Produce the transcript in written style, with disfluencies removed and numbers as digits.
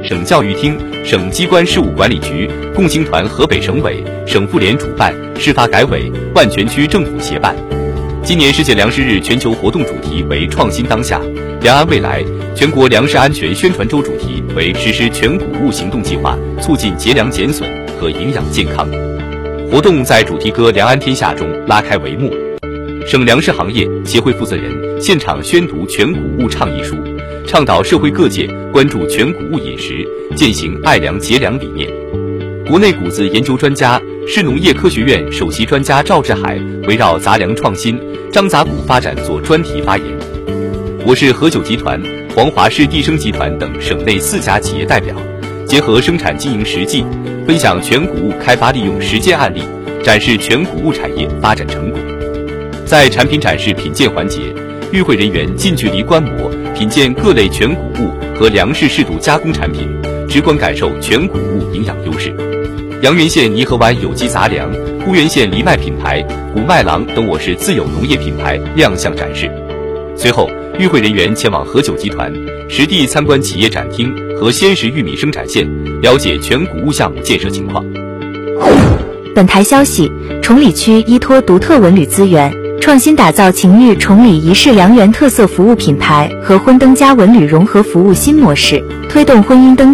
省教育厅、省机关事务管理局、共青团河北省委、省妇联主办，市发改委、万全区政府协办。今年世界粮食日全球活动主题为创新当下，粮安未来。全国粮食安全宣传周主题为实施全谷物行动计划，促进节粮减损和营养健康。活动在主题歌《粮安天下》中拉开帷幕。省粮食行业协会负责人现场宣读全谷物倡议书，倡导社会各界关注全谷物饮食，践行爱粮节粮理念。国内谷子研究专家、市农业科学院首席专家赵志海围绕杂粮创新、张杂谷发展做专题发言。我市和酒集团、黄华市地生集团等省内4家企业代表，结合生产经营实际，分享全谷物开发利用实践案例，展示全谷物产业发展成果。在产品展示品鉴环节，与会人员近距离观摩、品鉴各类全谷物和粮食适度加工产品，直观感受全谷物营养优势。阳源县泥河湾有机杂粮、固原县藜麦品牌、古麦郎等我市自有农业品牌亮相展示。随后，与会人员前往和酒集团，实地参观企业展厅和鲜食玉米生产线，了解全谷物项目建设情况。 本台消息：崇礼区依托独特文旅资源，创新打造情侣崇礼仪式良缘特色服务品牌和婚登加文旅融合服务新模式，推动婚姻登